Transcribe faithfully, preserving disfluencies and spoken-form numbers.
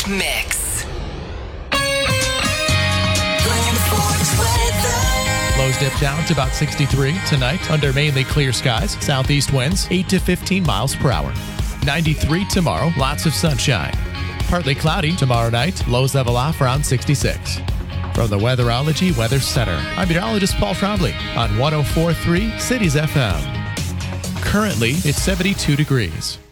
Mix. Lows dip down to about sixty-three tonight under mainly clear skies. Southeast winds eight to fifteen miles per hour. ninety-three tomorrow, lots of sunshine. Partly cloudy tomorrow night, lows level off around sixty-six. From the Weatherology Weather Center, I'm meteorologist Paul Trombley on one oh four point three Cities F M. Currently, it's seventy-two degrees.